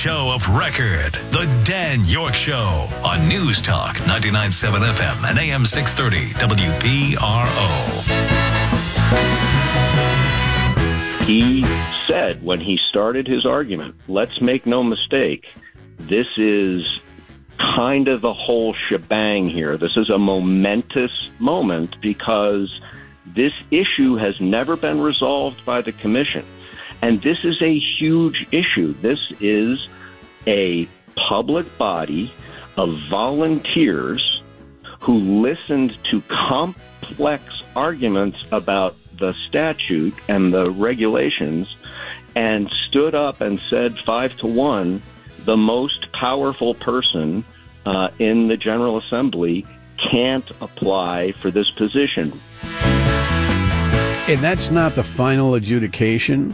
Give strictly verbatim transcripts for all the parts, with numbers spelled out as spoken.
show of record. The Dan York Show on News Talk ninety-nine point seven F M and A M six thirty W P R O. He said when he started his argument, let's make no mistake, this is kind of the whole shebang here. This is a momentous moment because this issue has never been resolved by the commission. And this is a huge issue. This is a public body of volunteers who listened to complex arguments about the statute and the regulations and stood up and said five to one, the most powerful person uh, in the General Assembly can't apply for this position. And that's not the final adjudication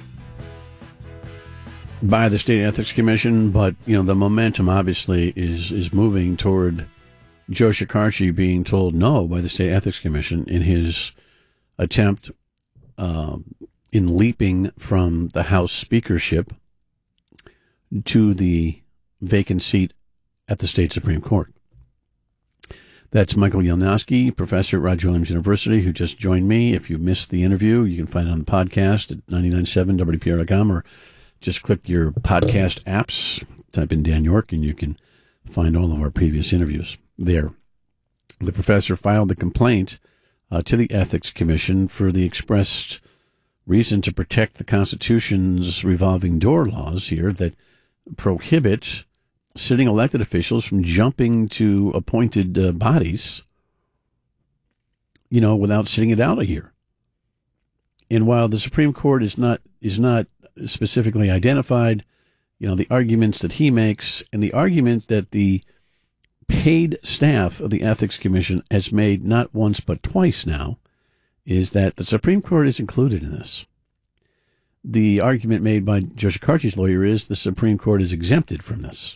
by the State Ethics Commission, but you know the momentum obviously is is moving toward Joe Shekarchi being told no by the State Ethics Commission in his attempt uh, in leaping from the House speakership to the vacant seat at the state Supreme Court. That's Michael Yelnowski, professor at Roger Williams University, who just joined me. If you missed the interview, you can find it on the podcast at ninety-nine point seven W P R dot com, or just click your podcast apps, type in Dan York, and you can find all of our previous interviews there. The professor filed the complaint uh, to the Ethics Commission for the expressed reason to protect the Constitution's revolving door laws here that prohibit sitting elected officials from jumping to appointed uh, bodies, you know, without sitting it out a year. And while the Supreme Court is not is not specifically identified, you know, the arguments that he makes and the argument that the paid staff of the Ethics Commission has made not once but twice now is that the Supreme Court is included in this. The argument made by Joe Shekarchi's lawyer is the Supreme Court is exempted from this.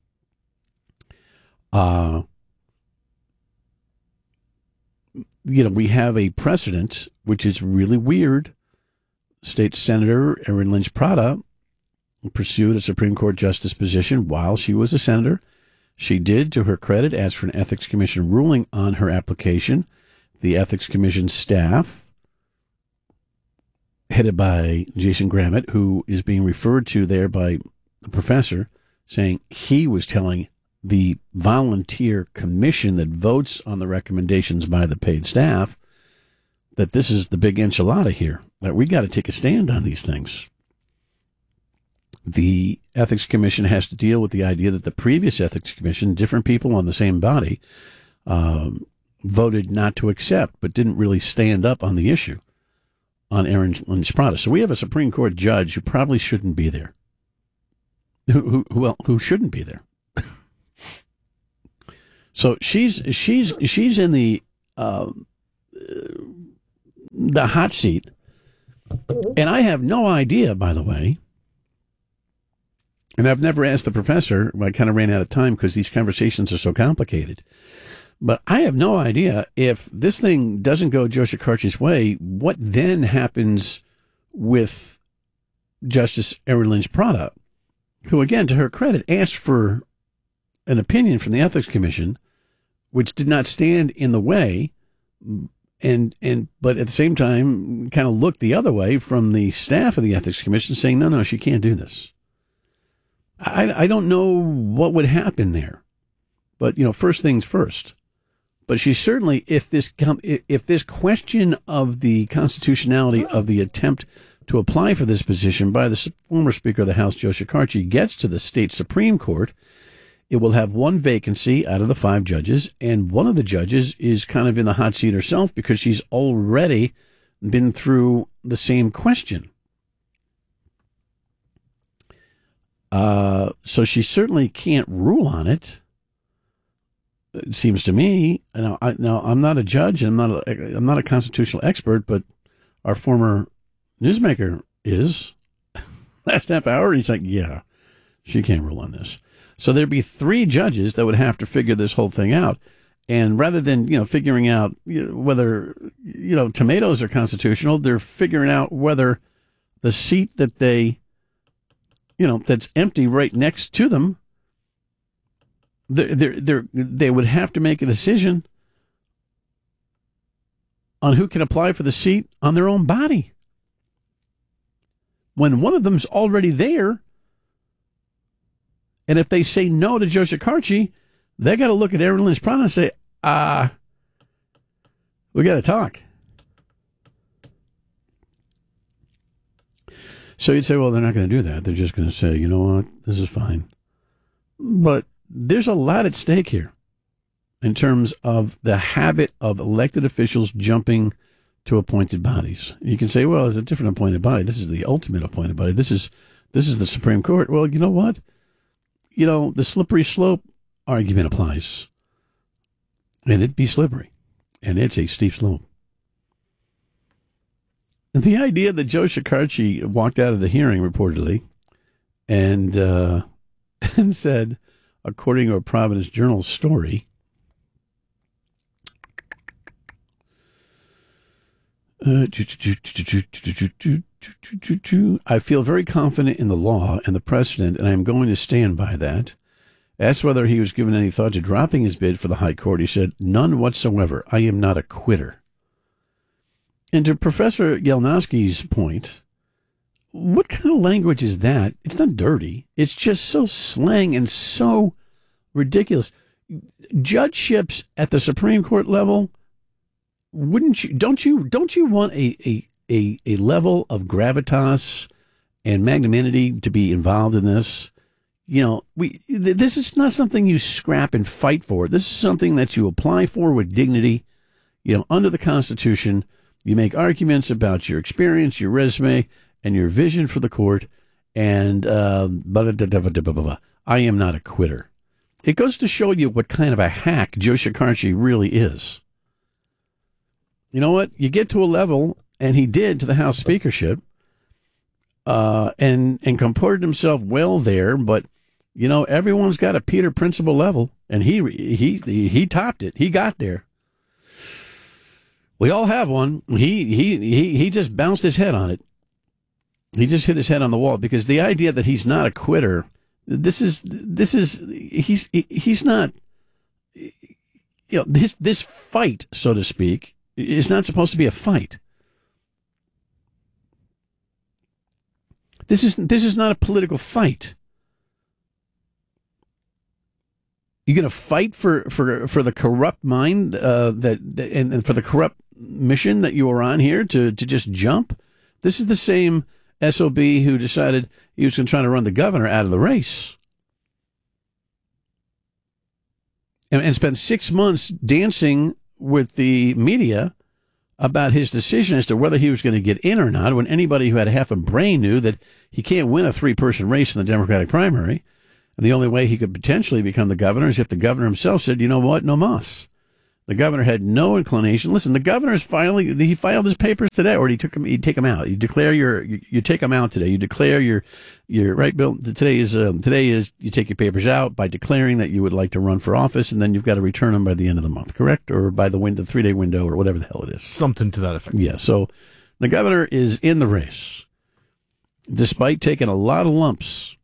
Uh, you know, we have a precedent, which is really weird. State Senator Erin Lynch Prata pursued a Supreme Court justice position while she was a senator. She did, to her credit, ask for an Ethics Commission ruling on her application. The Ethics Commission staff, headed by Jason Grammett, who is being referred to there by the professor, saying he was telling the volunteer commission that votes on the recommendations by the paid staff that this is the big enchilada here, that we got to take a stand on these things. The Ethics Commission has to deal with the idea that the previous Ethics Commission, different people on the same body, um, voted not to accept, but didn't really stand up on the issue on Erin Lynch Prata. So we have a Supreme Court judge who probably shouldn't be there. Who, who well, who shouldn't be there. So she's she's she's in the uh, the hot seat, and I have no idea, by the way. And I've never asked the professor. I kind of ran out of time because these conversations are so complicated. But I have no idea if this thing doesn't go Joe Shekarchi's way, what then happens with Justice Erin Lynch Prata, who, again, to her credit, asked for an opinion from the Ethics Commission, which did not stand in the way, and and but at the same time kind of looked the other way from the staff of the Ethics Commission, saying, no, no, she can't do this. I, I don't know what would happen there, but, you know, first things first. But she certainly, if this if this question of the constitutionality of the attempt to apply for this position by the former Speaker of the House, Joe Shekarchi, gets to the state Supreme Court, it will have one vacancy out of the five judges, and one of the judges is kind of in the hot seat herself because she's already been through the same question. Uh, so she certainly can't rule on it. It seems to me. Now, I, now I'm not a judge, and I'm not a, I'm not a constitutional expert, but our former newsmaker is. Last half hour, he's like, yeah, she can't rule on this. So there'd be three judges that would have to figure this whole thing out. And rather than, you know, figuring out whether, you know, tomatoes are constitutional, they're figuring out whether the seat that they you know, that's empty right next to them, they're, they're, they're, they would have to make a decision on who can apply for the seat on their own body. When one of them's already there, and if they say no to Joe Shekarchi, they got to look at Aaron Lynch Prana and say, ah, uh, we got to talk. So you'd say, well, they're not going to do that. They're just going to say, you know what, this is fine. But there's a lot at stake here in terms of the habit of elected officials jumping to appointed bodies. You can say, well, it's a different appointed body. This is the ultimate appointed body. This is this is the Supreme Court. Well, you know what? You know, the slippery slope argument applies. And it'd be slippery. And it's a steep slope. The idea that Joe Shekarchi walked out of the hearing, reportedly, and uh, and said, according to a Providence Journal story, uh, I feel very confident in the law and the precedent, and I am going to stand by that. Asked whether he was given any thought to dropping his bid for the High Court, he said, none whatsoever. I am not a quitter. And to Professor Yelnowski's point, what kind of language is that? It's not dirty. It's just so slang and so ridiculous. Judgeships at the Supreme Court level, wouldn't you? Don't you? Don't you want a a a, a level of gravitas and magnanimity to be involved in this? You know, we this is not something you scrap and fight for. This is something that you apply for with dignity. You know, under the Constitution. You make arguments about your experience, your resume, and your vision for the court, and uh, blah, blah, blah, blah, blah, blah. I am not a quitter. It goes to show you what kind of a hack Joe Shekarchi really is. You know what? You get to a level, and he did to the House speakership, uh, and and comported himself well there, but, you know, everyone's got a Peter Principle level, and he he he topped it. He got there. We all have one. He he he he just bounced his head on it. He just hit his head on the wall because the idea that he's not a quitter, this is this is he's he's not. You know, this this fight, so to speak, is not supposed to be a fight. This is this is not a political fight. You're going to fight for, for, for the corrupt mind uh, that and, and for the corrupt mission that you were on here to, to just jump? This is the same S O B who decided he was going to try to run the governor out of the race. And, and spent six months dancing with the media about his decision as to whether he was going to get in or not, when anybody who had half a brain knew that he can't win a three-person race in the Democratic primary. And the only way he could potentially become the governor is if the governor himself said, you know what, no mas. The governor had no inclination. Listen, the governor's finally, he filed his papers today, or he took them, he'd take them out. You declare your, you, you take them out today. You declare your, your, right, Bill? Today is, um, today is, you take your papers out by declaring that you would like to run for office, and then you've got to return them by the end of the month, correct? Or by the window, three day window, or whatever the hell it is. Something to that effect. Yeah, so the governor is in the race, despite taking a lot of lumps.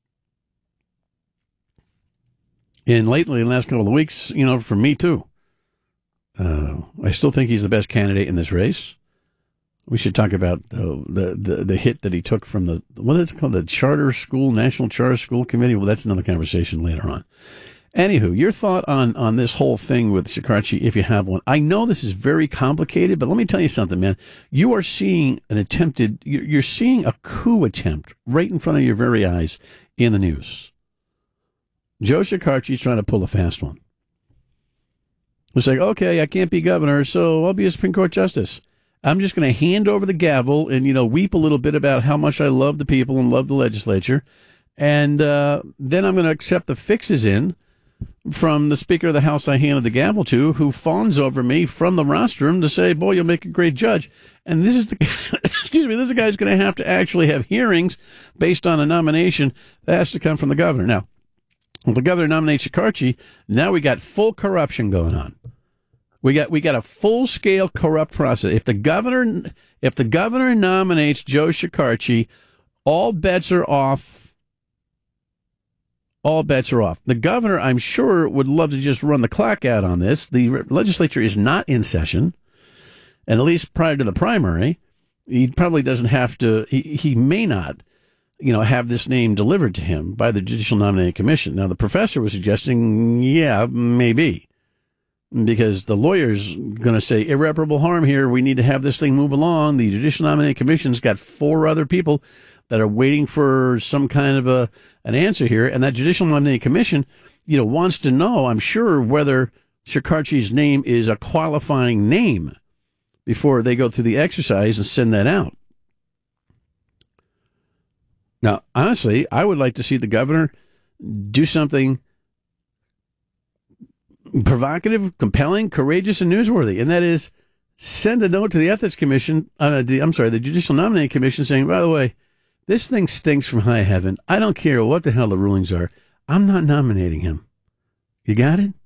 And lately, in the last couple of weeks, you know, for me too, uh, I still think he's the best candidate in this race. We should talk about uh, the, the the hit that he took from the, what is it called, the Charter School, National Charter School Committee. Well, that's another conversation later on. Anywho, your thought on, on this whole thing with Shekarchi, if you have one. I know this is very complicated, but let me tell you something, man. You are seeing an attempted, you're seeing a coup attempt right in front of your very eyes in the news. Joe Shekarchi's trying to pull a fast one. It's like, okay, I can't be governor, so I'll be a Supreme Court justice. I'm just going to hand over the gavel and, you know, weep a little bit about how much I love the people and love the legislature. And uh, then I'm going to accept the fixes in from the Speaker of the House I handed the gavel to, who fawns over me from the rostrum to say, boy, you'll make a great judge. And this is the, excuse me, this is the guy who's going to have to actually have hearings based on a nomination that has to come from the governor. Now, if the governor nominates Shekarchi, now we got full corruption going on. We got we got a full scale corrupt process. If the governor if the governor nominates Joe Shekarchi, all bets are off all bets are off. The governor, I'm sure, would love to just run the clock out on this. The legislature is not in session, and at least prior to the primary, he probably doesn't have to, he, he may not, you know, have this name delivered to him by the Judicial Nominating Commission. Now, the professor was suggesting, yeah, maybe, because the lawyer's going to say irreparable harm here. We need to have this thing move along. The Judicial Nominating Commission's got four other people that are waiting for some kind of a an answer here, and that Judicial Nominating Commission, you know, wants to know, I'm sure, whether Shekarchi's name is a qualifying name before they go through the exercise and send that out. Now, honestly, I would like to see the governor do something provocative, compelling, courageous, and newsworthy, and that is send a note to the Ethics Commission, uh, the, I'm sorry, the Judicial Nominating Commission saying, by the way, this thing stinks from high heaven. I don't care what the hell the rulings are. I'm not nominating him. You got it?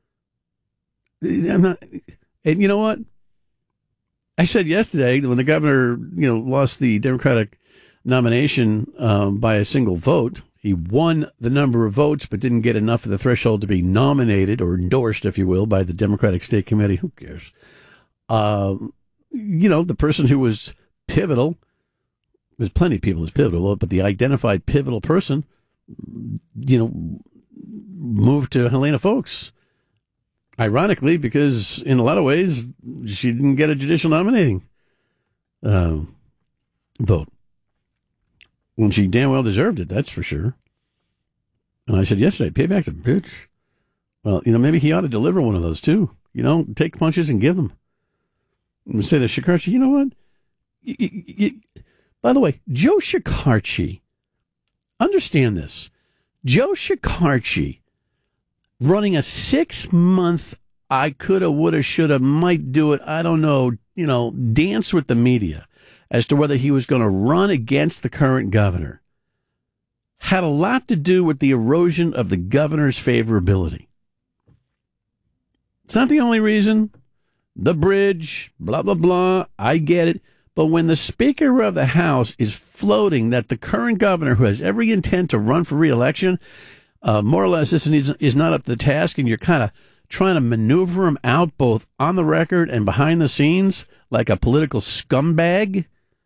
I'm not. And you know what? I said yesterday when the governor, you know, lost the Democratic nomination um, by a single vote. He won the number of votes, but didn't get enough of the threshold to be nominated or endorsed, if you will, by the Democratic State Committee. Who cares? Uh, you know, the person who was pivotal, there's plenty of people as pivotal, but the identified pivotal person, you know, moved to Helena Foulkes. Ironically, because in a lot of ways, she didn't get a judicial nominating uh, vote. When she damn well deserved it, that's for sure. And I said yesterday, payback's a bitch. Well, you know, maybe he ought to deliver one of those too. You know, take punches and give them. And say to Shekarchi, you know what? You, you, you, by the way, Joe Shekarchi, understand this. Joe Shekarchi running a six-month I coulda, woulda, shoulda, might do it, I don't know, you know, dance with the media as to whether he was going to run against the current governor, had a lot to do with the erosion of the governor's favorability. It's not the only reason. The bridge, blah, blah, blah, I get it. But when the Speaker of the House is floating that the current governor, who has every intent to run for re-election, uh, more or less this is, is not up to the task, and you're kind of trying to maneuver him out both on the record and behind the scenes like a political scumbag,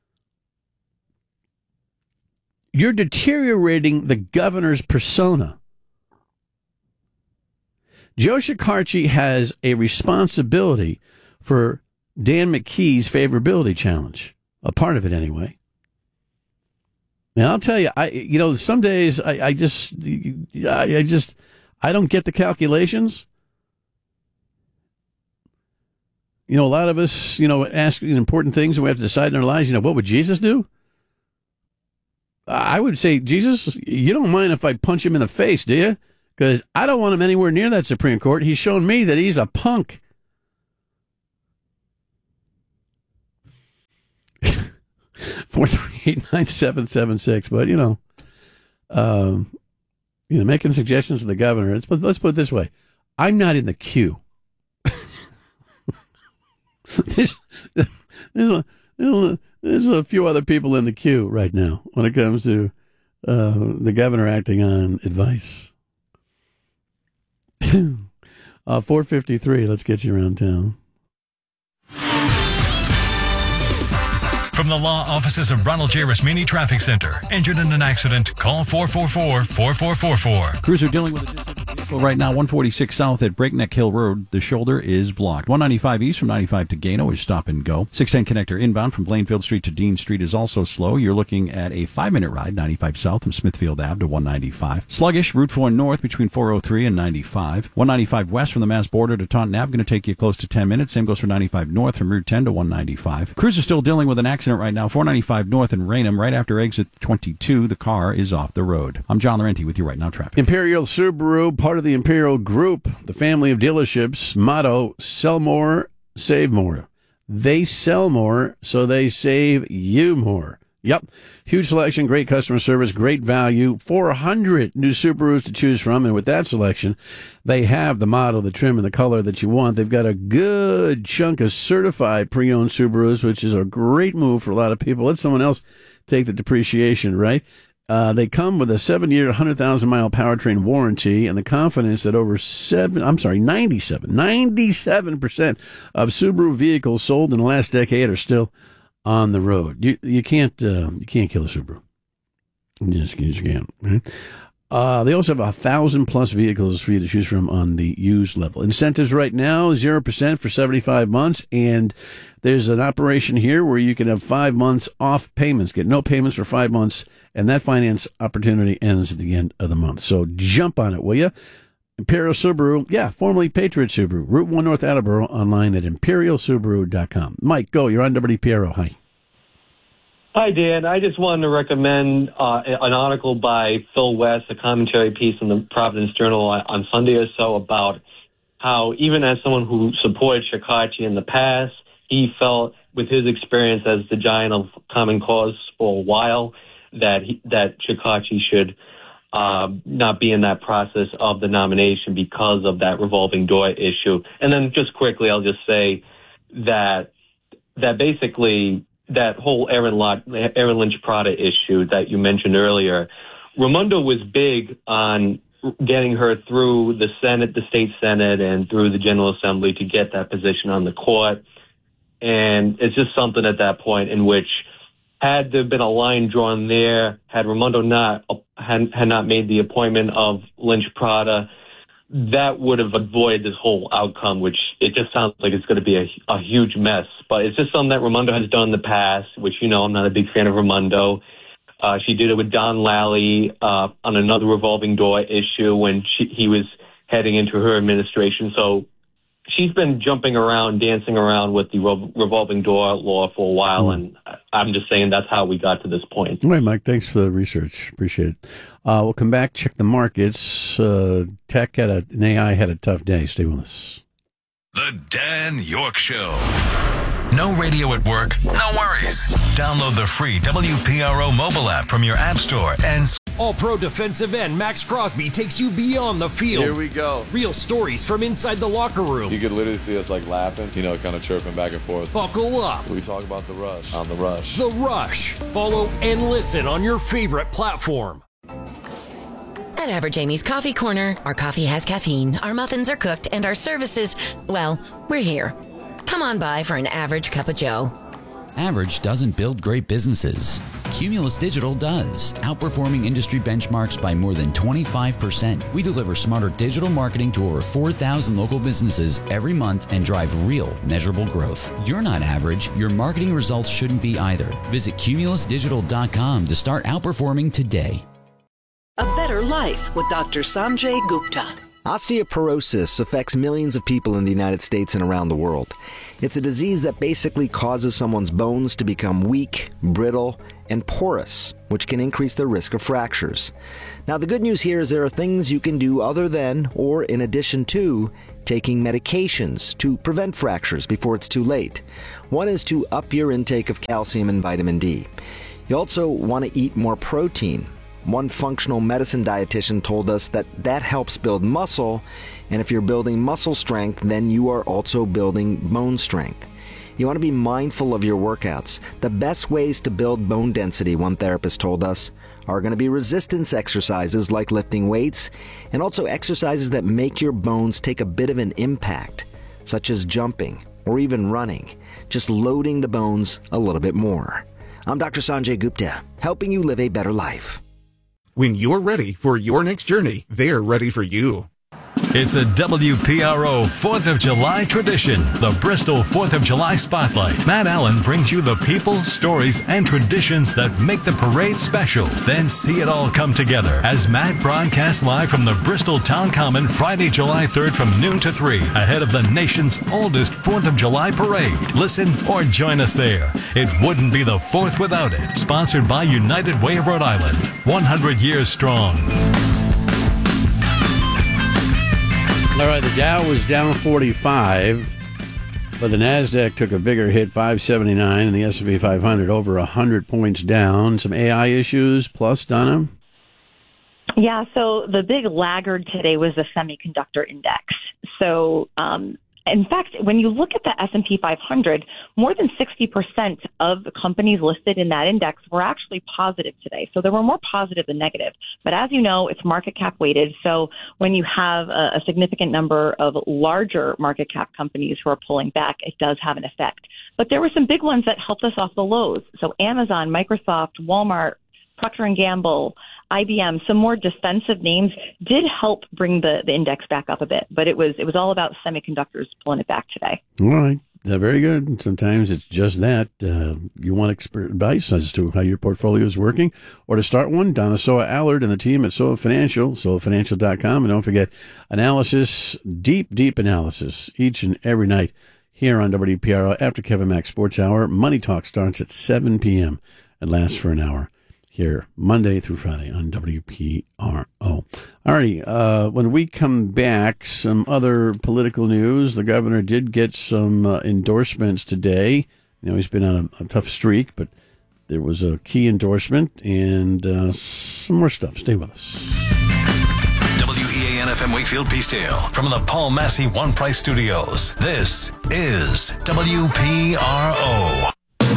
you're deteriorating the governor's persona. Joe Shekarchi has a responsibility for Dan McKee's favorability challenge, a part of it anyway. And I'll tell you, I you know, some days I, I just, I, I just, I don't get the calculations. You know, a lot of us, you know, ask important things and we have to decide in our lives, you know, what would Jesus do? I would say, Jesus, you don't mind if I punch him in the face, do you? Because I don't want him anywhere near that Supreme Court. He's shown me that he's a punk. four three eight, nine seven seven six. But, you know, um, you know, making suggestions to the governor. Let's put, let's put it this way. I'm not in the queue. there's, there's, a, there's, a, there's a few other people in the queue right now when it comes to uh, the governor acting on advice. uh, four fifty-three, let's get you around town. From the law offices of Ronald J. Rasmini Traffic Center. Injured in an accident? Call four four four, four four four four. Crews are dealing with a disabled vehicle right now. one forty-six south at Breakneck Hill Road. The shoulder is blocked. one ninety-five east from ninety-five to Gano is stop and go. six ten connector inbound from Blainfield Street to Dean Street is also slow. You're looking at a five-minute ride, ninety-five south from Smithfield Avenue to one ninety-five. Sluggish, Route four north between four oh three and ninety-five. one ninety-five west from the Mass border to Taunton Avenue, going to take you close to ten minutes. Same goes for ninety-five north from Route ten to one ninety-five. Crews are still dealing with an accident right now. four ninety-five north in Raynham, right after exit twenty-two. The car is off the road. I'm John Laurenti with you right now, traffic. Imperial Subaru, part of the Imperial Group, the family of dealerships. Motto: sell more, save more. They sell more, so they save you more. Yep. Huge selection, great customer service, great value. four hundred new Subarus to choose from. And with that selection, they have the model, the trim, and the color that you want. They've got a good chunk of certified pre-owned Subarus, which is a great move for a lot of people. Let someone else take the depreciation, right? Uh, they come with a seven-year, one hundred thousand mile powertrain warranty and the confidence that over seven, I'm sorry, ninety-seven, ninety-seven percent of Subaru vehicles sold in the last decade are still on the road. You you can't uh, you can't kill a Subaru. You just, you just can't. Right? Uh, they also have a thousand plus vehicles for you to choose from on the used level. Incentives right now, zero percent for seventy-five months. And there's an operation here where you can have five months off payments, get no payments for five months. And that finance opportunity ends at the end of the month. So jump on it, will you? Imperial Subaru, yeah, formerly Patriot Subaru. Route one North Attleboro, online at imperial subaru dot com. Mike, go. You're on W P R O. Hi. Hi, Dan. I just wanted to recommend uh, an article by Phil West, a commentary piece in the Providence Journal on Sunday or so about how even as someone who supported Shekarchi in the past, he felt with his experience as the giant of Common Cause for a while that he, that Shekarchi should uh, not be in that process of the nomination because of that revolving door issue. And then just quickly, I'll just say that that basically that whole Aaron, Lot, Aaron Lynch Prada issue that you mentioned earlier, Raimondo was big on getting her through the Senate, the state Senate, and through the General Assembly to get that position on the court. And it's just something at that point in which, had there been a line drawn there, had Raimondo not had, had not made the appointment of Lynch Prada, that would have avoided this whole outcome, which it just sounds like it's going to be a, a huge mess. But it's just something that Raimondo has done in the past, which, you know, I'm not a big fan of Raimondo. Uh, she did it with Don Lally uh, on another revolving door issue when she, he was heading into her administration. So she's been jumping around, dancing around with the re- revolving door law for a while, mm. and I'm just saying that's how we got to this point. All right, Mike, thanks for the research. Appreciate it. Uh, we'll come back, check the markets. Uh, tech had a, and A I had a tough day. Stay with us. The Dan York Show. No radio at work? No worries. Download the free W P R O mobile app from your app store and... All-Pro defensive end Max Crosby takes you beyond the field. Here we go. Real stories from inside the locker room. You could literally see us like laughing, you know, kind of chirping back and forth. Buckle up. We talk about the rush on the rush. The Rush. Follow and listen on your favorite platform. At Average Amy's Coffee Corner, our coffee has caffeine, our muffins are cooked, and our services, well, we're here. Come on by for an average cup of joe. Average doesn't build great businesses. Cumulus Digital does, outperforming industry benchmarks by more than twenty-five percent. We deliver smarter digital marketing to over four thousand local businesses every month and drive real, measurable growth. You're not average. Your marketing results shouldn't be either. Visit cumulus digital dot com to start outperforming today. A better life with Doctor Sanjay Gupta. Osteoporosis affects millions of people in the United States and around the world. It's a disease that basically causes someone's bones to become weak, brittle, and porous, which can increase their risk of fractures. Now, the good news here is there are things you can do other than, or in addition to, taking medications to prevent fractures before it's too late. One is to up your intake of calcium and vitamin D. You also want to eat more protein. One functional medicine dietitian told us that that helps build muscle, and if you're building muscle strength, then you are also building bone strength. You want to be mindful of your workouts. The best ways to build bone density, one therapist told us, are going to be resistance exercises like lifting weights, and also exercises that make your bones take a bit of an impact, such as jumping or even running, just loading the bones a little bit more. I'm Doctor Sanjay Gupta, helping you live a better life. When you're ready for your next journey, they're ready for you. It's a W P R O fourth of July tradition, the Bristol fourth of July Spotlight. Matt Allen brings you the people, stories, and traditions that make the parade special. Then see it all come together as Matt broadcasts live from the Bristol Town Common Friday, July third from noon to three, ahead of the nation's oldest fourth of July parade. Listen or join us there. It wouldn't be the fourth without it. Sponsored by United Way of Rhode Island. one hundred years strong. All right, the Dow was down forty-five, but the NASDAQ took a bigger hit, five seventy-nine, and the S and P five hundred over one hundred points down. Some A I issues plus, Donna? Yeah, so the big laggard today was the semiconductor index. So um, In fact, when you look at the S and P five hundred, more than sixty percent of the companies listed in that index were actually positive today. So there were more positive than negative. But as you know, it's market cap weighted. So when you have a, a significant number of larger market cap companies who are pulling back, it does have an effect. But there were some big ones that helped us off the lows. So Amazon, Microsoft, Walmart, Procter and Gamble, I B M, some more defensive names did help bring the, the index back up a bit, but it was it was all about semiconductors pulling it back today. All right. Uh, very good. And sometimes it's just that. Uh, you want expert advice as to how your portfolio is working or to start one. Donna Soa Allard and the team at Soa Financial, soa financial dot com. And don't forget, analysis, deep, deep analysis each and every night here on W P R O after Kevin Mack Sports Hour. Money Talk starts at seven p.m. and lasts for an hour. Here, Monday through Friday on W P R O. Alrighty, uh, when we come back, some other political news. The governor did get some uh, endorsements today. You know, he's been on a, a tough streak, but there was a key endorsement and uh, some more stuff. Stay with us. W E A N F M Wakefield Peacedale from the Paul Massey One Price Studios. This is W P R O.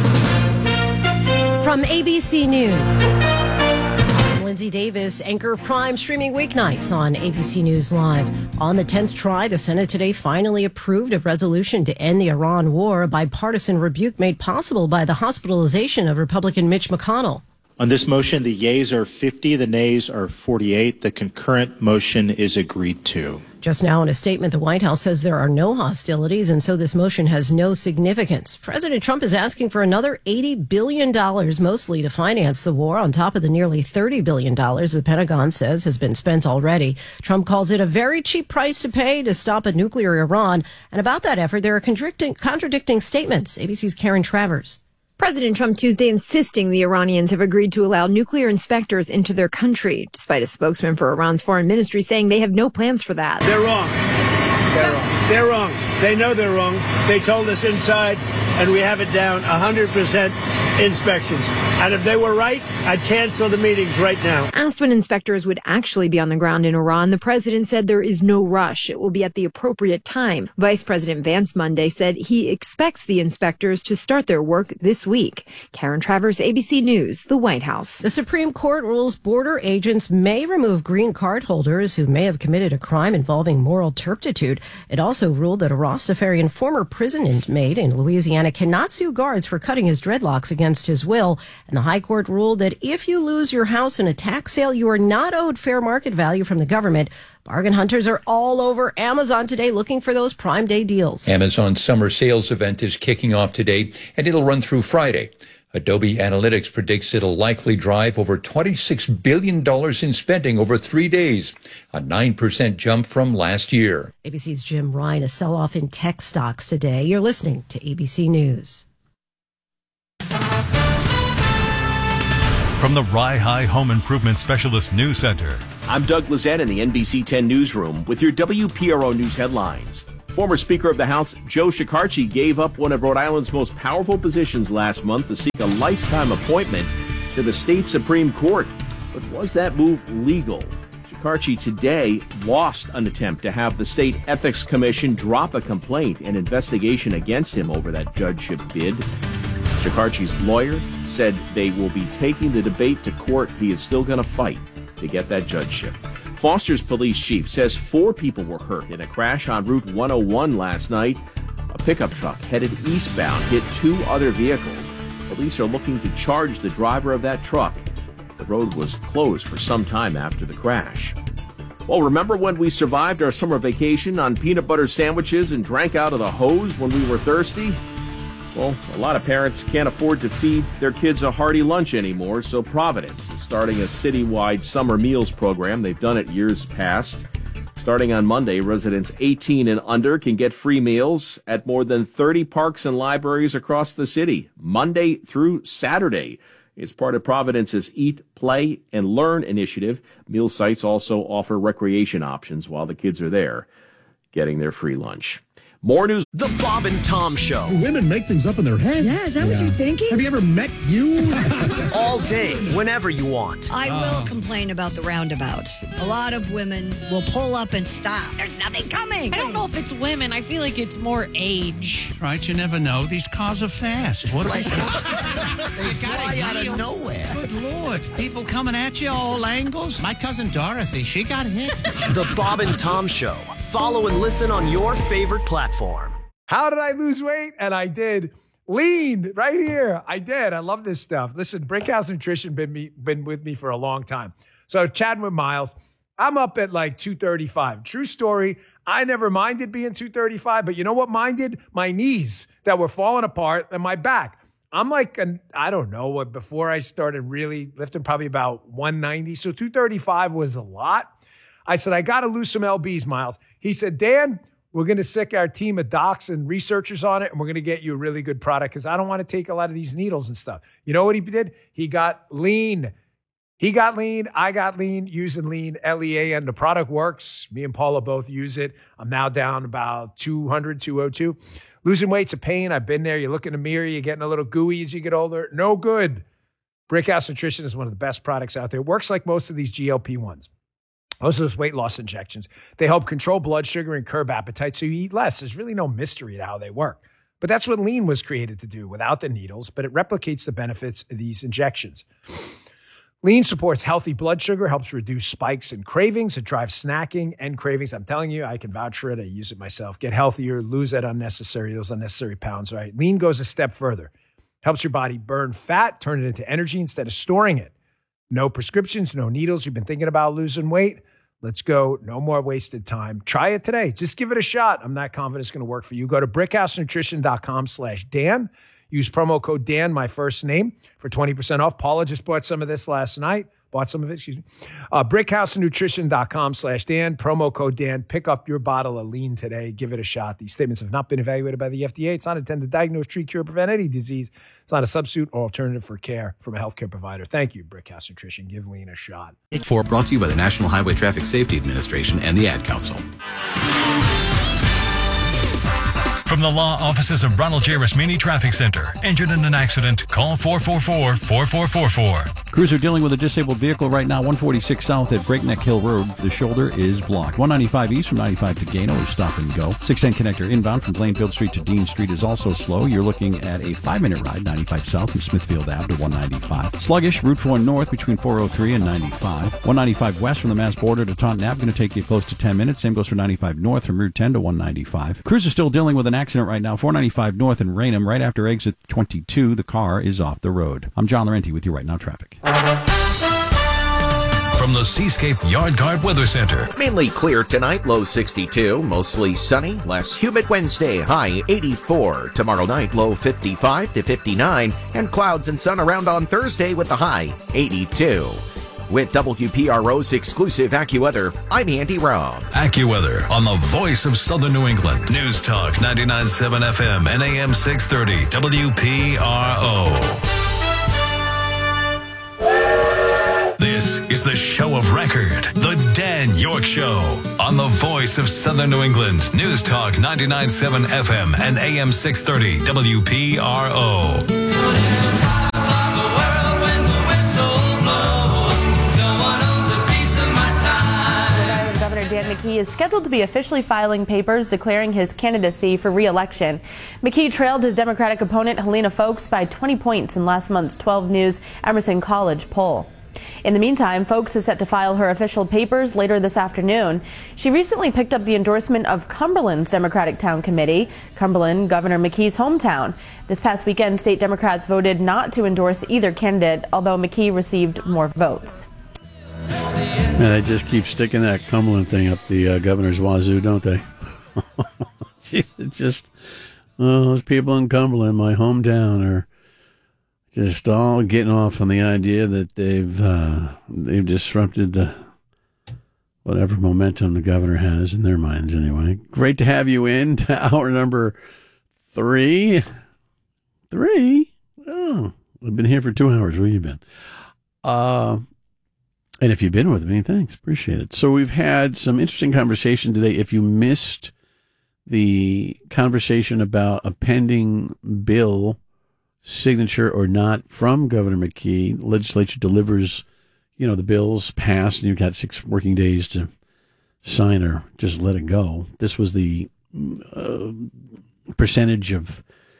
From A B C News, I'm Lindsay Davis, anchor of Prime, streaming weeknights on A B C News Live. On the tenth try, the Senate today finally approved a resolution to end the Iran war, a bipartisan rebuke made possible by the hospitalization of Republican Mitch McConnell. On this motion, the yeas are fifty, the nays are forty-eight. The concurrent motion is agreed to. Just now in a statement, the White House says there are no hostilities, and so this motion has no significance. President Trump is asking for another eighty billion dollars, mostly to finance the war, on top of the nearly thirty billion dollars the Pentagon says has been spent already. Trump calls it a very cheap price to pay to stop a nuclear Iran. And about that effort, there are contradicting, contradicting statements. A B C's Karen Travers. President Trump Tuesday insisting the Iranians have agreed to allow nuclear inspectors into their country, despite a spokesman for Iran's foreign ministry saying they have no plans for that. They're wrong. They're wrong. They're wrong. They know they're wrong. They told us inside, and we have it down, one hundred percent inspections. And if they were right, I'd cancel the meetings right now. Asked when inspectors would actually be on the ground in Iran, the president said there is no rush. It will be at the appropriate time. Vice President Vance Monday said he expects the inspectors to start their work this week. Karen Travers, A B C News, the White House. The Supreme Court rules border agents may remove green card holders who may have committed a crime involving moral turpitude. It also ruled that a Rastafarian former prison inmate in Louisiana cannot sue guards for cutting his dreadlocks against his will. And the High Court ruled that if you lose your house in a tax sale, you are not owed fair market value from the government. Bargain hunters are all over Amazon today looking for those Prime Day deals. Amazon's summer sales event is kicking off today, and it'll run through Friday. Adobe Analytics predicts it'll likely drive over twenty-six billion dollars in spending over three days, a nine percent jump from last year. A B C's Jim Ryan, a sell-off in tech stocks today. You're listening to A B C News. From the Rye High Home Improvement Specialist News Center, I'm Doug Lizette in the N B C ten Newsroom with your W P R O News headlines. Former Speaker of the House Joe Shekarchi gave up one of Rhode Island's most powerful positions last month to seek a lifetime appointment to the state Supreme Court. But was that move legal? Shekarchi today lost an attempt to have the State Ethics Commission drop a complaint and investigation against him over that judgeship bid. Shekarchi's lawyer said they will be taking the debate to court. He is still going to fight to get that judgeship. Foster's police chief says four people were hurt in a crash on Route one oh one last night. A pickup truck headed eastbound hit two other vehicles. Police are looking to charge the driver of that truck. The road was closed for some time after the crash. Well, remember when we survived our summer vacation on peanut butter sandwiches and drank out of the hose when we were thirsty? Well, a lot of parents can't afford to feed their kids a hearty lunch anymore, so Providence is starting a citywide summer meals program. They've done it years past. Starting on Monday, residents eighteen and under can get free meals at more than thirty parks and libraries across the city, Monday through Saturday. It's part of Providence's Eat, Play, and Learn initiative. Meal sites also offer recreation options while the kids are there getting their free lunch. More news. The Bob and Tom Show. Women make things up in their head. Yeah, is that yeah. what you're thinking? Have you ever met you? All day, whenever you want. I uh. will complain about the roundabouts. A lot of women will pull up and stop. There's nothing coming. I don't know if it's women. I feel like it's more age. Right, you never know. These cars are fast. What are they? They fly out of nowhere. Good Lord. People coming at you all angles. My cousin Dorothy, she got hit. The Bob and Tom Show. Follow and listen on your favorite platform. How did I lose weight? And I did. Lean right here. I did. I love this stuff. Listen, Brickhouse Nutrition been me been with me for a long time. So chatting with Miles, I'm up at like two thirty-five. True story. I never minded being two thirty-five, but you know what minded? My knees that were falling apart and my back. I'm like, an, I don't know what, before I started really lifting, probably about one ninety. So two thirty-five was a lot. I said, I got to lose some L Bs, Miles. He said, Dan, we're going to sick our team of docs and researchers on it, and we're going to get you a really good product because I don't want to take a lot of these needles and stuff. You know what he did? He got lean. He got lean. I got lean using lean, L E A N. The product works. Me and Paula both use it. I'm now down about two hundred, two oh two. Losing weight's a pain. I've been there. You look in the mirror, you're getting a little gooey as you get older. No good. Brickhouse Nutrition is one of the best products out there. It works like most of these G L P ones. Most of those weight loss injections, they help control blood sugar and curb appetite so you eat less. There's really no mystery to how they work. But that's what lean was created to do without the needles, but it replicates the benefits of these injections. Lean supports healthy blood sugar, helps reduce spikes and cravings. It drives snacking and cravings. I'm telling you, I can vouch for it. I use it myself. Get healthier, lose that unnecessary, those unnecessary pounds, right? Lean goes a step further. Helps your body burn fat, turn it into energy instead of storing it. No prescriptions, no needles. You've been thinking about losing weight? Let's go. No more wasted time. Try it today. Just give it a shot. I'm not confident it's going to work for you. Go to brickhousenutrition.com slash Dan. Use promo code Dan, my first name, for twenty percent off. Paula just bought some of this last night. Bought some of it, excuse me. Uh, brickhousenutrition.com slash Dan. Promo code Dan. Pick up your bottle of lean today. Give it a shot. These statements have not been evaluated by the F D A. It's not intended to diagnose, treat, cure, prevent any disease. It's not a substitute or alternative for care from a healthcare provider. Thank you, Brickhouse Nutrition. Give lean a shot. For brought to you by the National Highway Traffic Safety Administration and the Ad Council. From the law offices of Ronald J. Rasmini Traffic Center. Injured in an accident? Call four four four, four four four four. Crews are dealing with a disabled vehicle right now, one forty-six South at Breakneck Hill Road. The shoulder is blocked. one ninety-five East from ninety-five to Gano is stop and go. six ten connector inbound from Plainfield Street to Dean Street is also slow. You're looking at a five-minute ride, ninety-five South from Smithfield Avenue to one ninety-five. Sluggish, Route four North between four oh three and ninety-five. one ninety-five West from the Mass border to Taunton Ave, going to take you close to ten minutes. Same goes for ninety-five North from Route ten to one ninety-five. Crews are still dealing with an accident right now, four ninety-five North in Raynham, right after exit twenty-two. The car is off the road. I'm John Laurenti with you right now, traffic. From the Seascape Yard Guard Weather Center. Mainly clear tonight, low sixty-two. Mostly sunny, less humid Wednesday, high eighty-four. Tomorrow night, low fifty-five to fifty-nine. And clouds and sun around on Thursday with the high eighty-two. With W P R O's exclusive AccuWeather, I'm Andy Robb. AccuWeather on the voice of Southern New England. News Talk ninety-nine point seven F M and A M six thirty W P R O. This is the show of record, The Dan York Show, on the voice of Southern New England. News Talk ninety-nine point seven F M and A M six thirty W P R O. Dan McKee is scheduled to be officially filing papers declaring his candidacy for re-election. McKee trailed his Democratic opponent Helena Foulkes by twenty points in last month's twelve News Emerson College poll. In the meantime, Foulkes is set to file her official papers later this afternoon. She recently picked up the endorsement of Cumberland's Democratic Town Committee, Cumberland, Governor McKee's hometown. This past weekend, state Democrats voted not to endorse either candidate, although McKee received more votes. And they just keep sticking that Cumberland thing up the uh, governor's wazoo, don't they? Just, oh, those people in Cumberland, my hometown, are just all getting off on the idea that they've uh, they've disrupted the whatever momentum the governor has in their minds. Anyway, great to have you in to hour number three. Three? Oh, I've been here for two hours. Where you been? Uh. And if you've been with me, thanks. Appreciate it. So we've had some interesting conversation today. If you missed the conversation about a pending bill, signature or not, from Governor McKee. The legislature delivers, you know, the bills passed, and you've got six working days to sign or just let it go. This was the uh, percentage of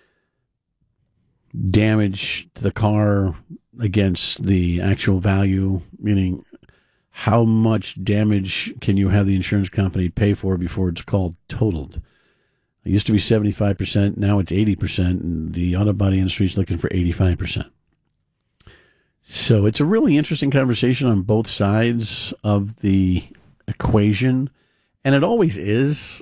damage to the car against the actual value, meaning how much damage can you have the insurance company pay for before it's called totaled. It used to be seventy-five percent, now it's eighty percent, and the auto body industry is looking for eighty-five percent. So it's a really interesting conversation on both sides of the equation, and it always is.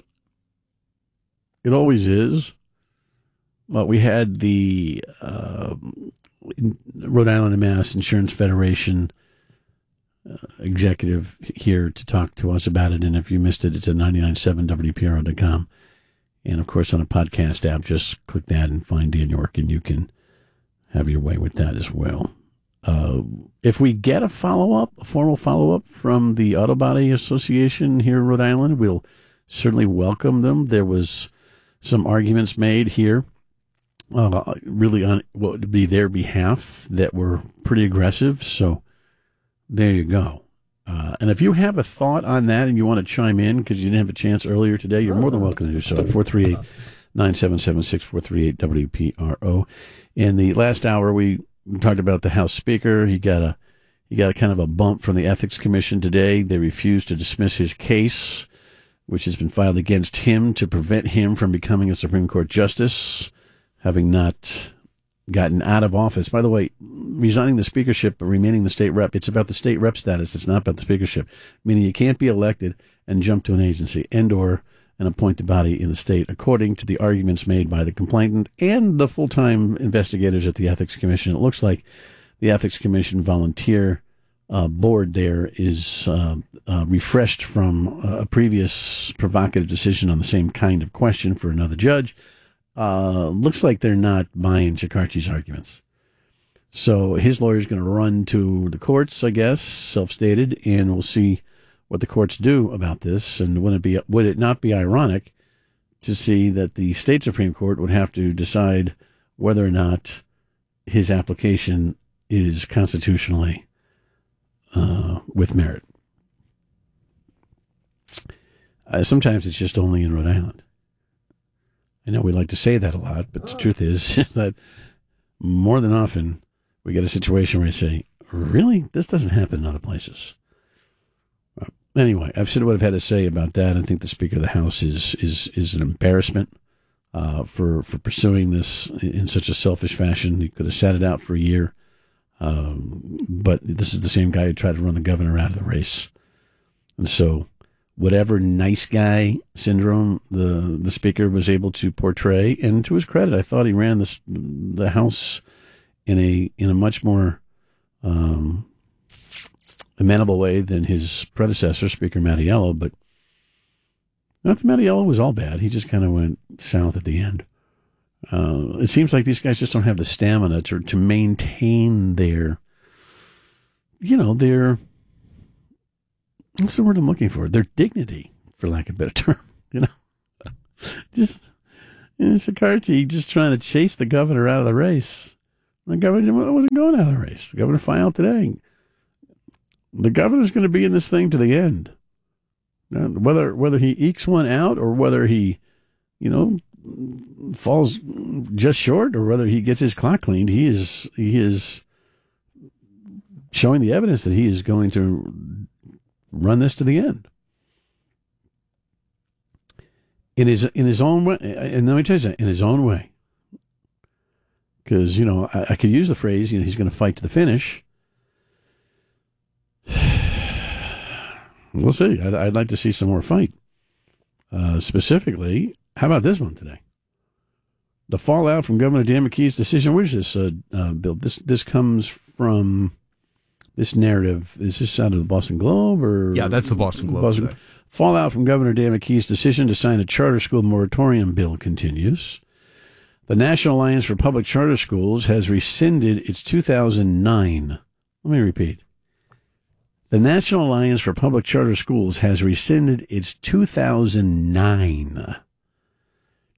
It always is. Well, we had the uh, Rhode Island and Mass Insurance Federation uh, executive here to talk to us about it, and if you missed it, it's at nine nine seven W P R O dot com. And, of course, on a podcast app, just click that and find Dan York, and you can have your way with that as well. Uh, if we get a follow-up, a formal follow-up from the Auto Body Association here in Rhode Island, we'll certainly welcome them. There was some arguments made here, uh, really on what would be their behalf, that were pretty aggressive. So there you go. Uh, and if you have a thought on that and you want to chime in because you didn't have a chance earlier today, you're more than welcome to do so at four three eight, nine seven seven, six four three eight W P R O. In the last hour, we talked about the House Speaker. He got a he got a kind of a bump from the Ethics Commission today. They refused to dismiss his case, which has been filed against him to prevent him from becoming a Supreme Court justice, having not gotten out of office. By the way, resigning the speakership but remaining the state rep, it's about the state rep status. It's not about the speakership, meaning you can't be elected and jump to an agency and or an appointed body in the state, according to the arguments made by the complainant and the full-time investigators at the Ethics Commission. It looks like the Ethics Commission volunteer uh, board there is uh, uh, refreshed from a previous provocative decision on the same kind of question for another judge. Uh, looks like they're not buying Shekarchi's arguments. So his lawyer's going to run to the courts, I guess, self-stated, and we'll see what the courts do about this. And would it be, would it not be ironic to see that the state Supreme Court would have to decide whether or not his application is constitutionally uh, with merit? Uh, sometimes it's just only in Rhode Island. I know we like to say that a lot, but the truth is that more than often we get a situation where you say, really? This doesn't happen in other places. Uh, anyway, I've said what I've had to say about that. I think the Speaker of the House is is is an embarrassment uh, for, for pursuing this in such a selfish fashion. He could have sat it out for a year. Um, but this is the same guy who tried to run the governor out of the race. And so whatever nice guy syndrome the the speaker was able to portray, and to his credit, I thought he ran this the House in a in a much more um, amenable way than his predecessor, Speaker Mattiello. But not that Mattiello was all bad; he just kind of went south at the end. Uh, it seems like these guys just don't have the stamina to to maintain their, you know, their. What's the word I'm looking for? Their dignity, for lack of a better term. You know, just you know, Shekarchi just trying to chase the governor out of the race. The governor wasn't going out of the race. The governor filed today. The governor's going to be in this thing to the end. Now, whether whether he ekes one out or whether he, you know, falls just short or whether he gets his clock cleaned, he is he is showing the evidence that he is going to run this to the end. In his in his own way, and let me tell you something, in his own way. Because, you know, I, I could use the phrase, you know, he's going to fight to the finish. We'll see. I'd, I'd like to see some more fight. Uh, specifically, how about this one today? The fallout from Governor Dan McKee's decision. Where's this, uh, uh, Bill? This this comes from... This narrative, is this out of the Boston Globe? Or yeah, that's the Boston Globe. Boston, fallout from Governor Dan McKee's decision to sign a charter school moratorium bill continues. The National Alliance for Public Charter Schools has rescinded its two thousand nine. Let me repeat. The National Alliance for Public Charter Schools has rescinded its two thousand nine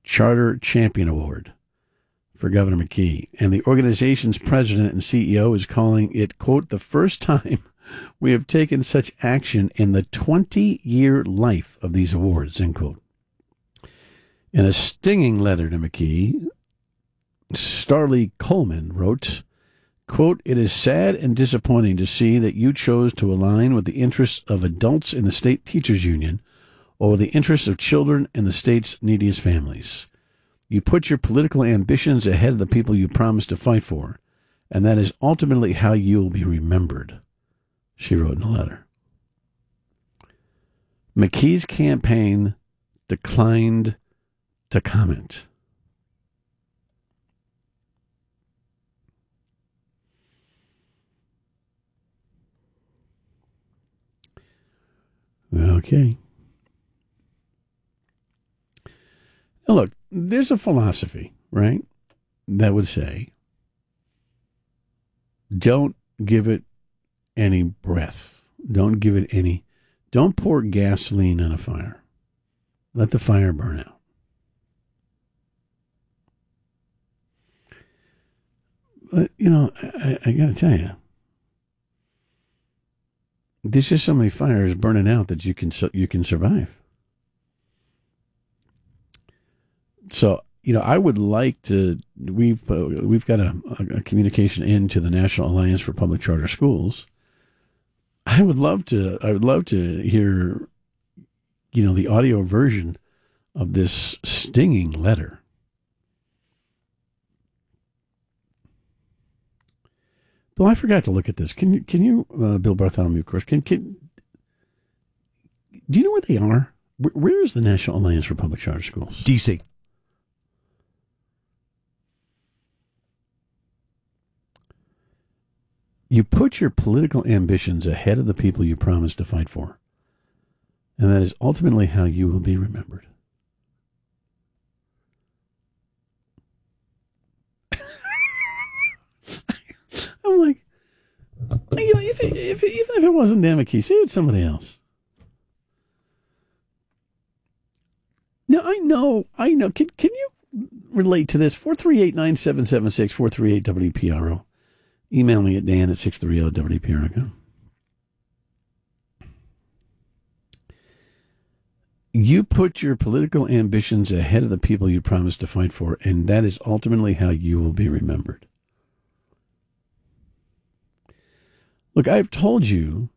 Charter Champion Award for Governor McKee. And the organization's president and C E O is calling it, quote, the first time we have taken such action in the twenty-year life of these awards, end quote. In a stinging letter to McKee, Starley Coleman wrote, quote, it is sad and disappointing to see that you chose to align with the interests of adults in the state teachers union over the interests of children in the state's neediest families. You put your political ambitions ahead of the people you promised to fight for, and that is ultimately how you will be remembered, she wrote in a letter. McKee's campaign declined to comment. Okay. Now look, there's a philosophy, right, that would say, don't give it any breath. Don't give it any, don't pour gasoline on a fire. Let the fire burn out. But, you know, I, I got to tell you, there's just so many fires burning out that you can you can survive. So, you know, I would like to. We've uh, we've got a, a communication into the National Alliance for Public Charter Schools. I would love to. I would love to hear, you know, the audio version of this stinging letter. Bill, I forgot to look at this. Can you, can you, uh, Bill Bartholomew, of course, can, can, do you know where they are? Where, where is the National Alliance for Public Charter Schools? D C. You put your political ambitions ahead of the people you promised to fight for, and that is ultimately how you will be remembered. I'm like, you know, if, it, if it, even if it wasn't Dan McKee, say it's somebody else. Now, I know, I know. Can can you relate to this? four three eight, nine seven seven six, four three eight W P R O. Email me at Dan at six thirty W P R O dot com. You put your political ambitions ahead of the people you promised to fight for, and that is ultimately how you will be remembered. Look, I've told you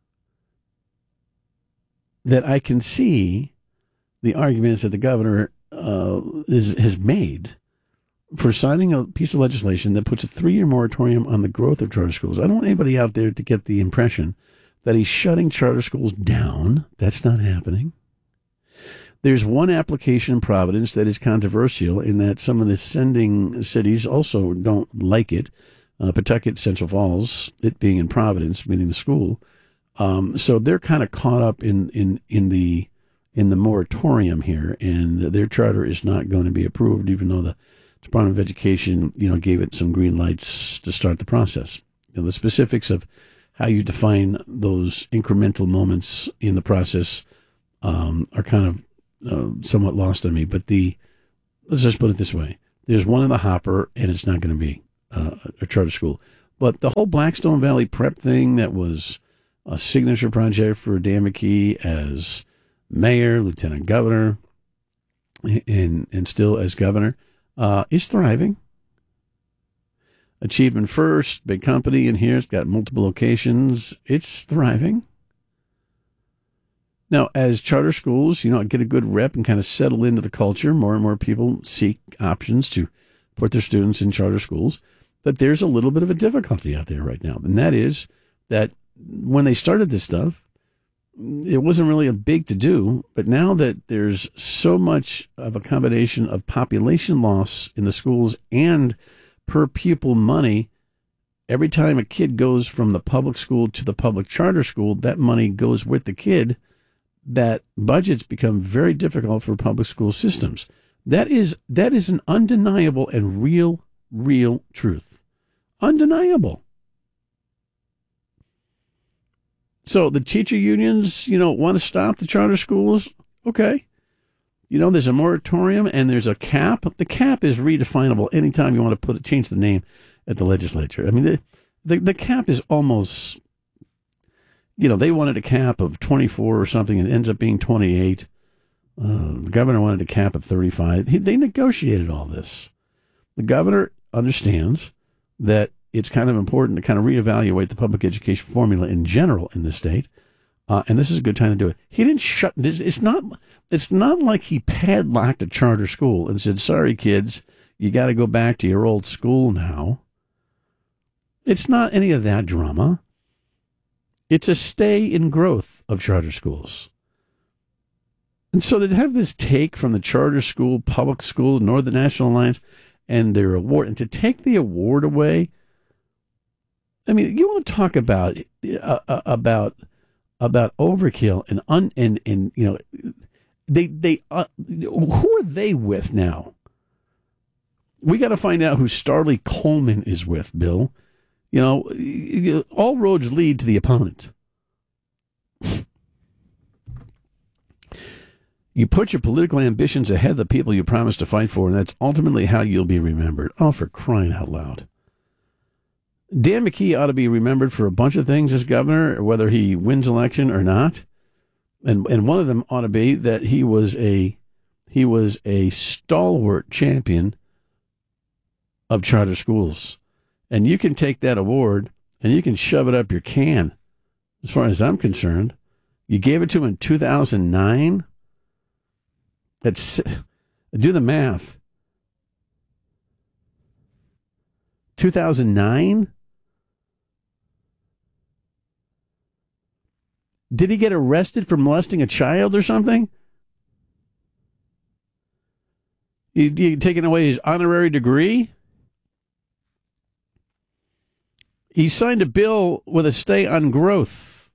that I can see the arguments that the governor uh, is, has made for signing a piece of legislation that puts a three-year moratorium on the growth of charter schools. I don't want anybody out there to get the impression that he's shutting charter schools down. That's not happening. There's one application in Providence that is controversial in that some of the sending cities also don't like it. Uh, Pawtucket, Central Falls, it being in Providence, meaning the school. Um, so they're kind of caught up in, in, in the in the moratorium here, and their charter is not going to be approved, even though the Department of Education, you know, gave it some green lights to start the process. You know, the specifics of how you define those incremental moments in the process um, are kind of uh, somewhat lost on me. But the let's just put it this way: there's one in the hopper, and it's not going to be Uh, a charter school. But the whole Blackstone Valley prep thing that was a signature project for Dan McKee as mayor, lieutenant governor, and, and still as governor, uh, is thriving. Achievement First, big company in here. It's got multiple locations. It's thriving. Now, as charter schools, you know, get a good rep and kind of settle into the culture. More and more people seek options to put their students in charter schools. But there's a little bit of a difficulty out there right now. And that is that when they started this stuff, it wasn't really a big to do. But now that there's so much of a combination of population loss in the schools and per pupil money, every time a kid goes from the public school to the public charter school, that money goes with the kid. That budgets become very difficult for public school systems. That is that is an undeniable and real, real truth. Undeniable. So the teacher unions, you know, want to stop the charter schools. Okay. You know, there's a moratorium and there's a cap. The cap is redefinable anytime you want to put it, change the name at the legislature. I mean, the, the, the cap is almost, you know, they wanted a cap of twenty-four or something and it ends up being twenty-eight. Uh, the governor wanted a cap of thirty-five. He, they negotiated all this. The governor understands that it's kind of important to kind of reevaluate the public education formula in general in the state. Uh, and this is a good time to do it. He didn't shut. It's not. It's not like he padlocked a charter school and said, "Sorry, kids, you got to go back to your old school now." It's not any of that drama. It's a stay in growth of charter schools. And so to have this take from the charter school, public school, Northern National Alliance, and their award, and to take the award away. I mean, you want to talk about uh, about. about overkill and un and, and you know they they uh, who are they with now? We got to find out who Starley Coleman is with, Bill. You know, all roads lead to the opponent. You put your political ambitions ahead of the people you promised to fight for, and that's ultimately how you'll be remembered. Oh, for crying out loud. Dan McKee ought to be remembered for a bunch of things as governor, whether he wins election or not. And and one of them ought to be that he was a he was a stalwart champion of charter schools. And you can take that award and you can shove it up your can. As far as I'm concerned, you gave it to him in two thousand nine. That's, do the math. two thousand nine? Did he get arrested for molesting a child or something? You, you taking away his honorary degree? He signed a bill with a stay on growth.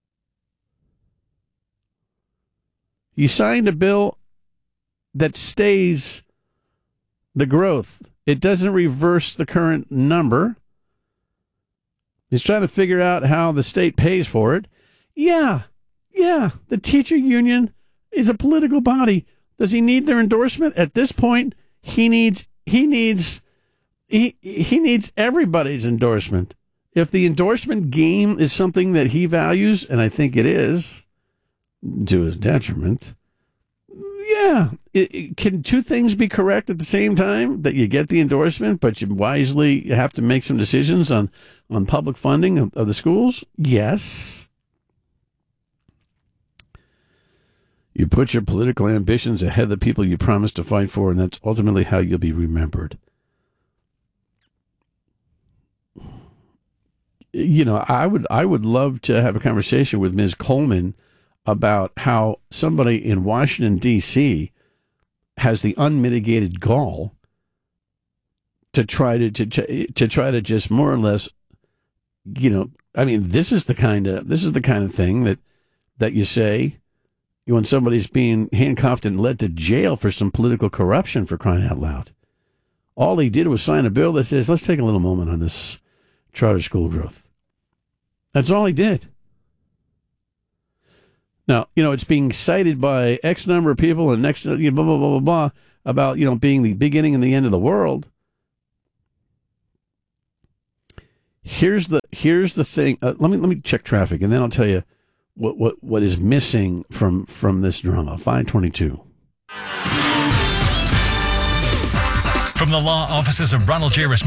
He signed a bill that stays the growth. It doesn't reverse the current number. He's trying to figure out how the state pays for it. Yeah, yeah, the teacher union is a political body. Does he need their endorsement? At this point, he needs he needs he he needs everybody's endorsement. If the endorsement game is something that he values, and I think it is, to his detriment, yeah, it, it, can two things be correct at the same time? That you get the endorsement, but you wisely have to make some decisions on, on public funding of, of the schools? Yes. You put your political ambitions ahead of the people you promised to fight for, and that's ultimately how you'll be remembered. You know, I would I would love to have a conversation with Miz Coleman about how somebody in Washington, D C has the unmitigated gall to try to, to, to, to try to just more or less, you know, I mean, this is the kind of, this is the kind of thing that, that you say when somebody's being handcuffed and led to jail for some political corruption, for crying out loud. All he did was sign a bill that says, let's take a little moment on this charter school growth. That's all he did. Now, you know, it's being cited by X number of people and next, blah, blah, blah, blah, blah, about, you know, being the beginning and the end of the world. Here's the here's the thing. Uh, let me let me check traffic, and then I'll tell you what what, what is missing from, from this drama. five twenty-two. From the law offices of Ronald J. Rasmini.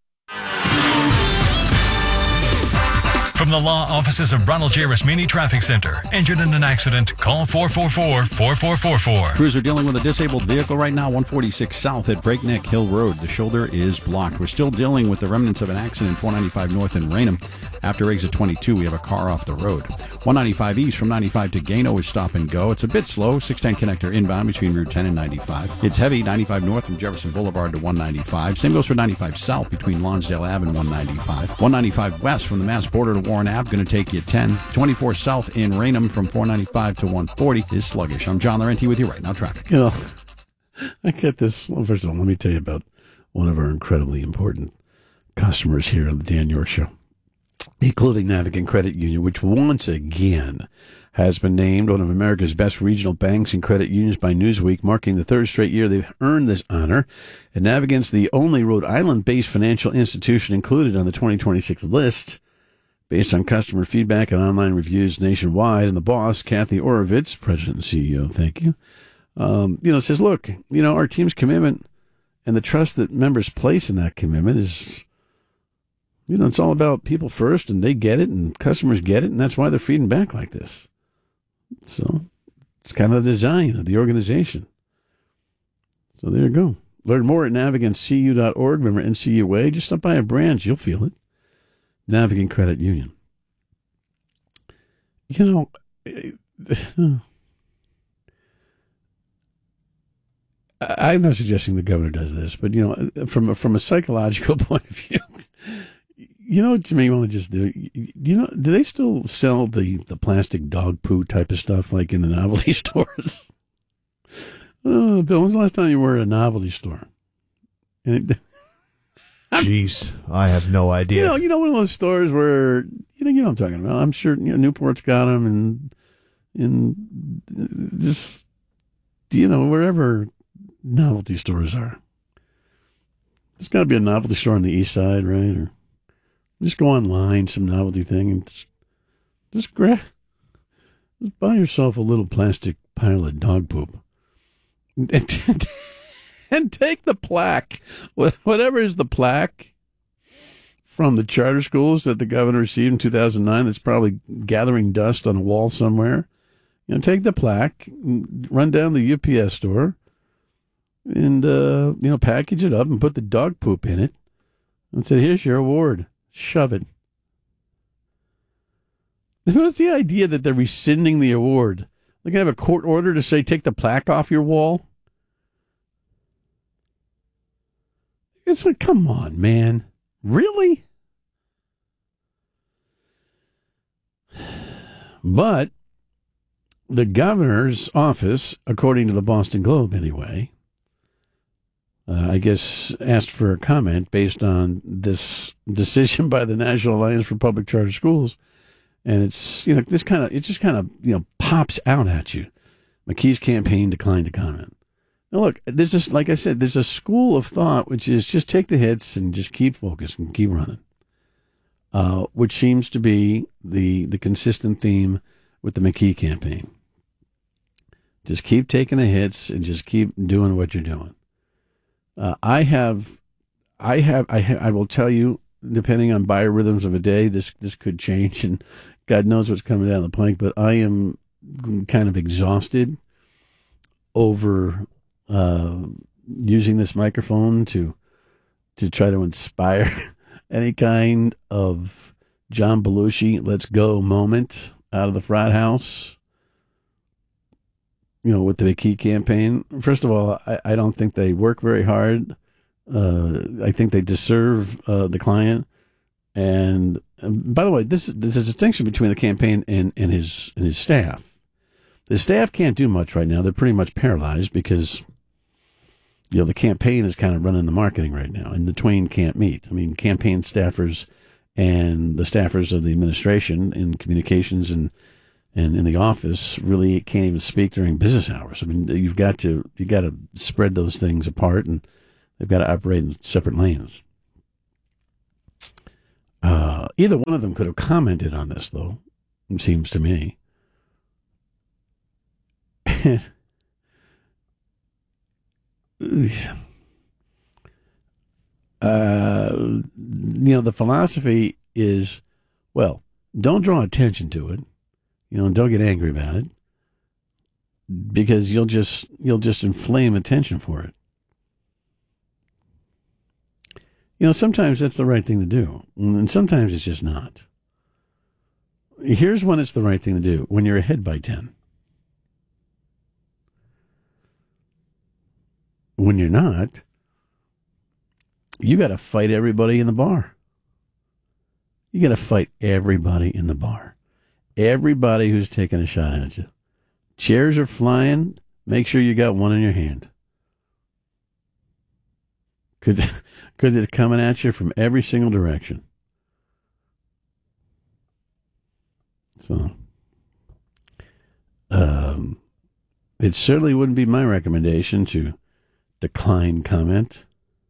From the law offices of Ronald J. Rasmini Traffic Center. Injured in an accident? Call four four four, four four four four. Crews are dealing with a disabled vehicle right now, one forty-six South at Breakneck Hill Road. The shoulder is blocked. We're still dealing with the remnants of an accident, four ninety-five North in Raynham. After exit twenty-two, we have a car off the road. one ninety-five East from ninety-five to Gano is stop and go. It's a bit slow, six ten connector inbound between Route ten and ninety-five. It's heavy, ninety-five North from Jefferson Boulevard to one ninety-five. Same goes for ninety-five South between Lonsdale Ave and one ninety-five. one ninety-five West from the Mass border to Warren Ave, going to take you ten. twenty-four South in Raynham from four ninety-five to one forty is sluggish. I'm John Laurenti with you right now, traffic. You know, I get this. Well, first of all, let me tell you about one of our incredibly important customers here on the Dan York Show. The Clothing Navigant Credit Union, which once again has been named one of America's best regional banks and credit unions by Newsweek, marking the third straight year they've earned this honor. And Navigant's the only Rhode Island-based financial institution included on the twenty twenty-six list, based on customer feedback and online reviews nationwide. And the boss, Kathy Orovitz, president and C E O, thank you, um, you know, says, look, you know, our team's commitment and the trust that members place in that commitment is, you know, it's all about people first, and they get it, and customers get it, and that's why they're feeding back like this. So it's kind of the design of the organization. So there you go. Learn more at navigant c u dot org. Remember, N C U A. Just stop by a branch. You'll feel it. Navigant Credit Union. You know, I'm not suggesting the governor does this, but, you know, from a, from a psychological point of view, you know what you may want to just do? You know, do they still sell the, the plastic dog poo type of stuff like in the novelty stores? Oh, Bill, when's the last time you were at a novelty store? And it, Jeez, I have no idea. You know, you know, one of those stores where, you know, you know what I'm talking about. I'm sure, you know, Newport's got them, and, and just, you know, wherever novelty stores are. There's got to be a novelty store on the east side, right? Or just go online, some novelty thing, and just, just grab, just buy yourself a little plastic pile of dog poop. And, and take the plaque, whatever is the plaque from the charter schools that the governor received in two thousand nine that's probably gathering dust on a wall somewhere. You know, take the plaque, run down the U P S store, and, uh, you know, package it up and put the dog poop in it and say, here's your award. Shove it. What's the idea that they're rescinding the award? They can have a court order to say, take the plaque off your wall? It's like, come on, man. Really? But the governor's office, according to the Boston Globe anyway, uh, I guess asked for a comment based on this decision by the National Alliance for Public Charter Schools. And it's, you know, this kind of, it just kind of, you know, pops out at you. McKee's campaign declined to comment. Now, look, there's just, like I said, there's a school of thought which is just take the hits and just keep focused and keep running, uh, which seems to be the the consistent theme with the McKee campaign. Just keep taking the hits and just keep doing what you're doing. Uh, I have, I have, I, ha- I will tell you, depending on biorhythms of a day, this this could change, and God knows what's coming down the pike. But I am kind of exhausted over uh, using this microphone to to try to inspire any kind of John Belushi let's go moment out of the frat house. You know, with the McKee campaign. First of all, I, I don't think they work very hard. Uh, I think they deserve uh, the client. And um, by the way, this there's a distinction between the campaign and, and his and his staff. The staff can't do much right now. They're pretty much paralyzed because, you know, the campaign is kind of running the marketing right now, and the twain can't meet. I mean, campaign staffers and the staffers of the administration in communications and and in the office really can't even speak during business hours. I mean, you've got to you got to spread those things apart, and they've got to operate in separate lanes. Uh, either one of them could have commented on this, though, it seems to me. uh, you know, the philosophy is, well, don't draw attention to it. You know, and don't get angry about it, because you'll just you'll just inflame attention for it. You know, sometimes that's the right thing to do, and sometimes it's just not. Here's when it's the right thing to do: when you're ahead by ten. When you're not, you got to fight everybody in the bar. You got to fight everybody in the bar. Everybody who's taking a shot at you. Chairs are flying. Make sure you got one in your hand. Because it's coming at you from every single direction. Um, it certainly wouldn't be my recommendation to decline comment,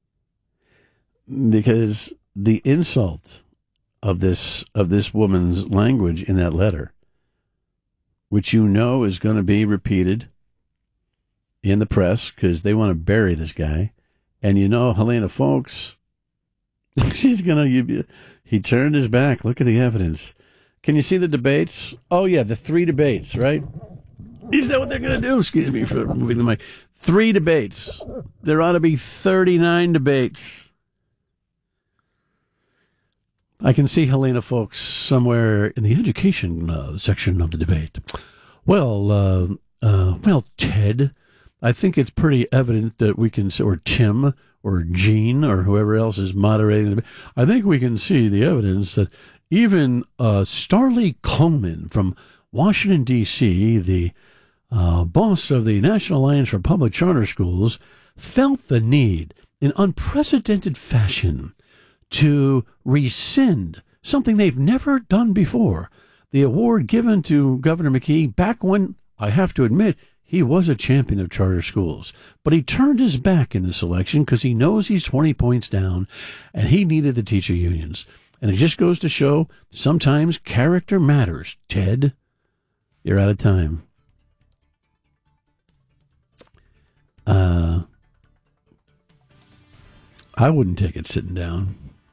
because the insult of this of this woman's language in that letter, which you know is going to be repeated in the press because they want to bury this guy, and you know Helena Foulkes, she's going to. He turned his back. Look at the evidence. Can you see the debates? Oh yeah, the three debates, right? Is that what they're going to do? Excuse me for moving the mic. Three debates. There ought to be thirty-nine debates. I can see Helena Foulkes somewhere in the education uh, section of the debate. Well, uh, uh, well, Ted, I think it's pretty evident that we can, or Tim, or Gene, or whoever else is moderating the debate. I think we can see the evidence that even uh, Starley Coleman from Washington, D C, the uh, boss of the National Alliance for Public Charter Schools, felt the need in unprecedented fashion to rescind something they've never done before, the award given to Governor McKee back when, I have to admit, he was a champion of charter schools. But he turned his back in this election because he knows he's twenty points down, and he needed the teacher unions. And it just goes to show sometimes character matters. Ted, you're out of time. Uh, I wouldn't take it sitting down.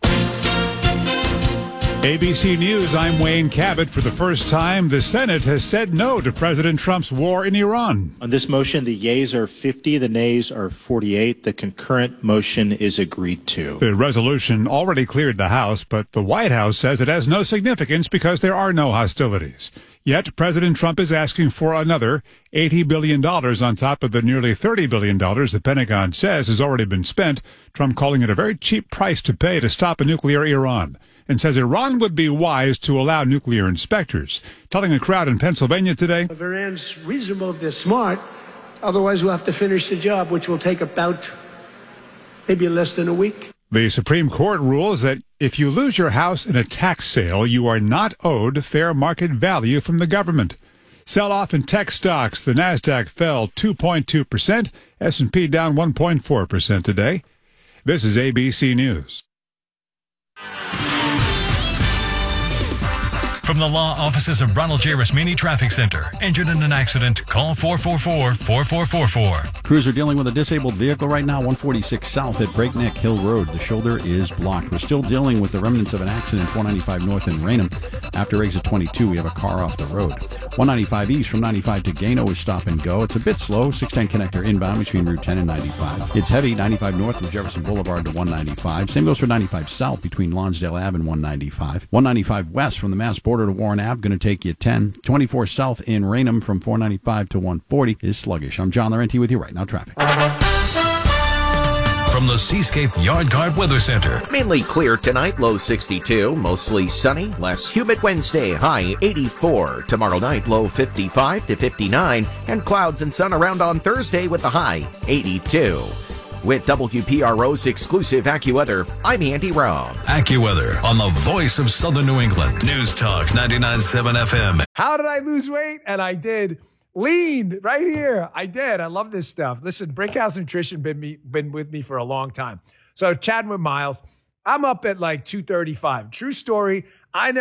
A B C News, I'm Wayne Cabot. For the first time, the Senate has said no to President Trump's war in Iran. On this motion, the yeas are fifty, the nays are forty-eight. The concurrent motion is agreed to. The resolution already cleared the House, but the White House says it has no significance because there are no hostilities. Yet, President Trump is asking for another eighty billion dollars on top of the nearly thirty billion dollars the Pentagon says has already been spent, Trump calling it a very cheap price to pay to stop a nuclear Iran, and says Iran would be wise to allow nuclear inspectors. Telling a crowd in Pennsylvania today, If Iran's reasonable, if they're smart, otherwise we'll have to finish the job, which will take about maybe less than a week. the Supreme Court rules that if you lose your house in a tax sale, you are not owed fair market value from the government. Sell-off in tech stocks. The Nasdaq fell two point two percent. S and P down one point four percent today. This is A B C News. From the law offices of Ronald J. Rasmini Traffic Center. Injured in an accident? Call four four four, four four four four. Crews are dealing with a disabled vehicle right now, one forty-six South at Breakneck Hill Road. The shoulder is blocked. We're still dealing with the remnants of an accident, four ninety-five North in Raynham. After exit twenty-two, we have a car off the road. one ninety-five East from ninety-five to Gano is stop and go. It's a bit slow. six ten connector inbound between Route ten and ninety-five. It's heavy, ninety-five North from Jefferson Boulevard to one ninety-five. Same goes for ninety-five South between Lonsdale Ave and one ninety-five. one ninety-five West from the Mass border to Warren Ave, going to take you ten. twenty-four South in Raynham from four ninety-five to one forty is sluggish. I'm John Laurenti with you right now. Traffic. From the Seascape Yard Guard Weather Center. Mainly clear tonight, low sixty-two. Mostly sunny, less humid Wednesday, high eighty-four. Tomorrow night, low fifty-five to fifty-nine. And clouds and sun around on Thursday with the high eighty-two. With W P R O's exclusive AccuWeather, I'm Andy Robb. AccuWeather on the voice of Southern New England. News Talk ninety-nine point seven F M. How did I lose weight? And I did. Lean right here. I did. I love this stuff. Listen, Brinkhouse Nutrition been me been with me for a long time. So chatting with Miles, I'm up at like two thirty-five. True story. I never